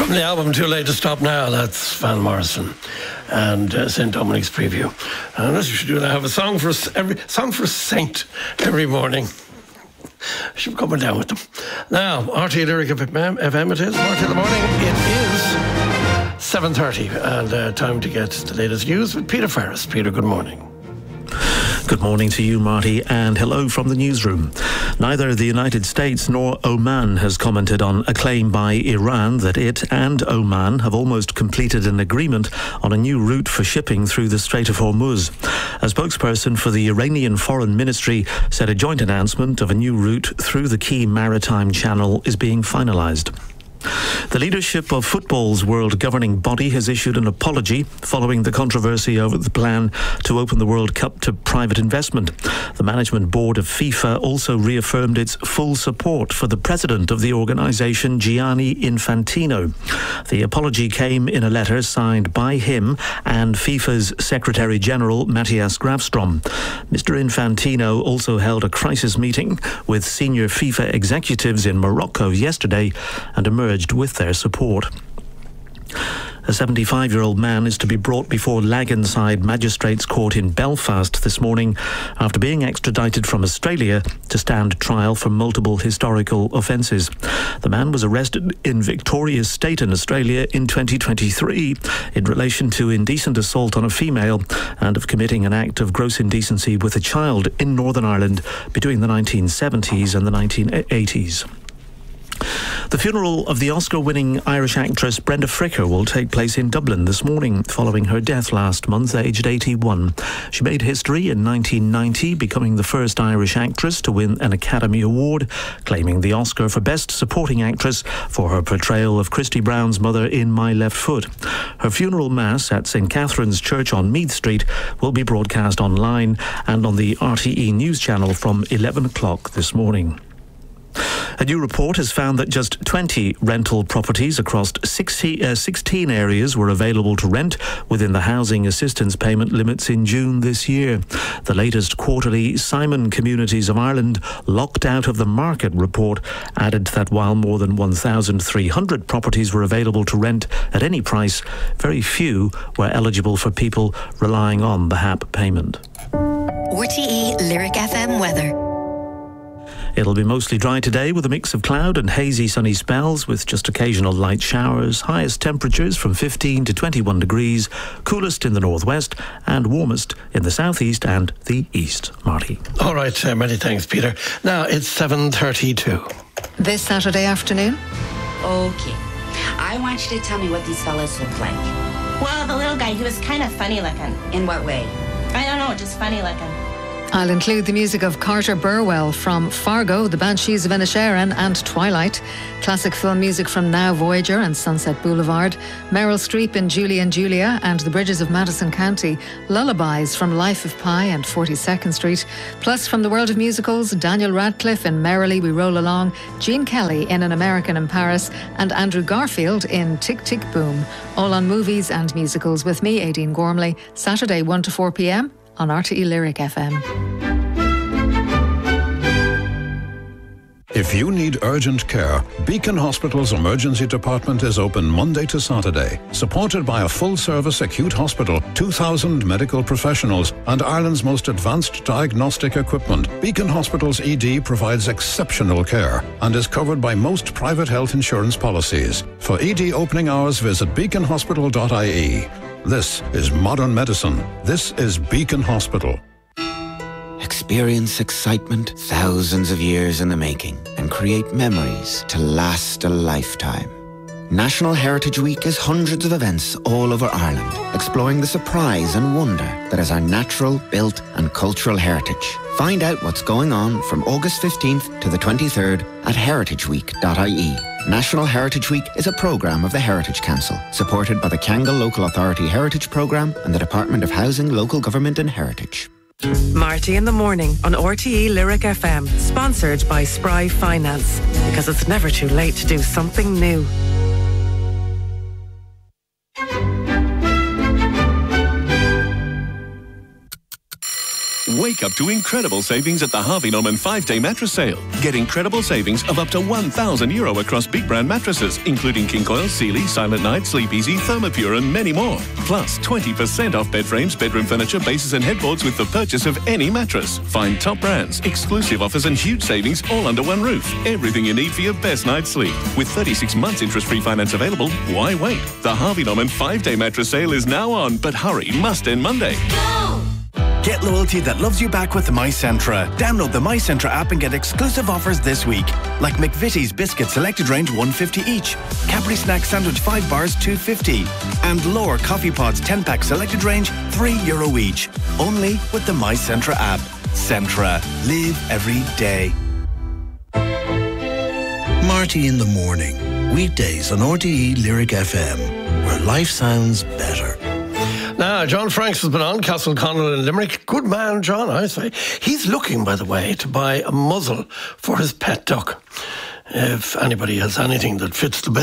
From the album Too Late to Stop Now, that's Van Morrison and St. Dominic's Preview. And as you should do, I have a song for a saint every morning. I should be coming down with them. Now, RTE Lyric FM it is. RTE in the morning. It is 7:30 and time to get the latest news with Peter Ferris. Peter, good morning. Good morning to you, Marty, and hello from the newsroom. Neither the United States nor Oman has commented on a claim by Iran that it and Oman have almost completed an agreement on a new route for shipping through the Strait of Hormuz. A spokesperson for the Iranian Foreign Ministry said a joint announcement of a new route through the key maritime channel is being finalised. The leadership of football's world governing body has issued an apology following the controversy over the plan to open the World Cup to private investment. The management board of FIFA also reaffirmed its full support for the president of the organisation, Gianni Infantino. The apology came in a letter signed by him and FIFA's Secretary-General, Matthias Grafstrom. Mr. Infantino also held a crisis meeting with senior FIFA executives in Morocco yesterday and emerged with their support. A 75-year-old man is to be brought before Laganside Magistrates Court in Belfast this morning after being extradited from Australia to stand trial for multiple historical offences. The man was arrested in Victoria State in Australia in 2023 in relation to indecent assault on a female and of committing an act of gross indecency with a child in Northern Ireland between the 1970s and the 1980s. The funeral of the Oscar-winning Irish actress Brenda Fricker will take place in Dublin this morning, following her death last month, aged 81. She made history in 1990, becoming the first Irish actress to win an Academy Award, claiming the Oscar for Best Supporting Actress for her portrayal of Christy Brown's mother in My Left Foot. Her funeral mass at St Catherine's Church on Meath Street will be broadcast online and on the RTE News channel from 11 o'clock this morning. A new report has found that just 20 rental properties across 16 areas were available to rent within the housing assistance payment limits in June this year. The latest quarterly Simon Communities of Ireland Locked Out of the Market report added that while more than 1,300 properties were available to rent at any price, very few were eligible for people relying on the HAP payment. RTE Lyric FM weather. It'll be mostly dry today with a mix of cloud and hazy sunny spells with just occasional light showers. Highest temperatures from 15 to 21 degrees, coolest in the northwest and warmest in the southeast and the east. Marty. All right, many thanks, Peter. Now it's 7:32. This Saturday afternoon. Okay, I want you to tell me what these fellas look like. Well, the little guy, he was kind of funny looking. In what way? I don't know, just funny looking. I'll include the music of Carter Burwell from Fargo, The Banshees of Inisherin and Twilight. Classic film music from Now Voyager and Sunset Boulevard. Meryl Streep in Julie and Julia and The Bridges of Madison County. Lullabies from Life of Pi and 42nd Street. Plus from the world of musicals, Daniel Radcliffe in Merrily We Roll Along, Gene Kelly in An American in Paris and Andrew Garfield in Tick Tick Boom. All on movies and musicals with me, Aideen Gormley. Saturday 1 to 4 p.m. on RTE Lyric FM. If you need urgent care, Beacon Hospital's emergency department is open Monday to Saturday. Supported by a full-service acute hospital, 2,000 medical professionals and Ireland's most advanced diagnostic equipment, Beacon Hospital's ED provides exceptional care and is covered by most private health insurance policies. For ED opening hours, visit beaconhospital.ie. This is modern medicine. This is Beacon Hospital. Experience excitement thousands of years in the making and create memories to last a lifetime. National Heritage Week is hundreds of events all over Ireland, exploring the surprise and wonder that is our natural, built and cultural heritage. Find out what's going on from August 15th to the 23rd at heritageweek.ie. National Heritage Week is a programme of the Heritage Council, supported by the Kangol Local Authority Heritage Programme and the Department of Housing, Local Government and Heritage. Marty in the morning on RTE Lyric FM, sponsored by Spry Finance, because it's never too late to do something new. Wake Wake up to incredible savings at the Harvey Norman 5-day mattress sale. Get incredible savings of up to €1,000 across big brand mattresses, including King Coil, Sealy, Silent Night, Sleep Easy, Thermopure and many more. Plus 20% off bed frames, bedroom furniture, bases and headboards with the purchase of any mattress. Find top brands, exclusive offers and huge savings all under one roof. Everything you need for your best night's sleep. With 36 months interest-free finance available, why wait? The Harvey Norman 5-day mattress sale is now on, but hurry, must end Monday. Go! Get loyalty that loves you back with MyCentra. Download the MyCentra app and get exclusive offers this week. Like McVitie's Biscuit Selected Range $1.50 each. Cadbury Snack Sandwich 5 bars $2.50. And Lower Coffee Pods 10-pack Selected Range €3 each. Only with the MyCentra app. Centra. Live every day. Marty in the Morning. Weekdays on RTE Lyric FM, where life sounds better. Now, John Franks has been on, Castleconnell in Limerick. Good man, John, I say. He's looking, by the way, to buy a muzzle for his pet duck. If anybody has anything that fits the bill.